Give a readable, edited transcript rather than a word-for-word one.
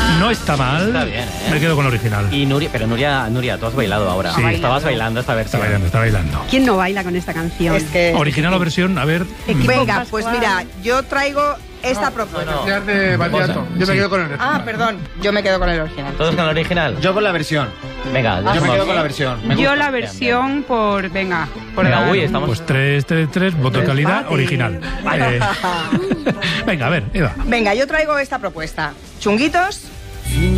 No está mal. Está bien, ¿eh? Me quedo con la original. Y Nuria, tú has bailado ahora. Sí. Estabas bailando esta versión. Está bailando. ¿Quién no baila con esta canción? Es que... Original o versión, a ver. Venga, pues mira, yo traigo esta propuesta. de Batiato. Yo me quedo con el original. Ah, perdón, yo me quedo con el original. ¿Todos con el original? Yo con la versión. Venga, Yo me quedo con la versión. Me Yo gusta. la versión por... Venga, Venga, uy, estamos... Pues 3, voto de calidad, Empate. original. Venga, a ver, Eva. Venga, yo traigo esta propuesta. Chunguitos,